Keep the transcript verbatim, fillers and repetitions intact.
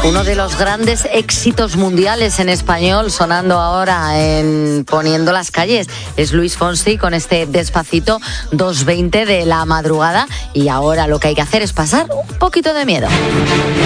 Uno de los grandes éxitos mundiales en español sonando ahora en Poniendo las calles es Luis Fonsi con este Despacito dos veinte de la madrugada, y ahora lo que hay que hacer es pasar un poquito de miedo.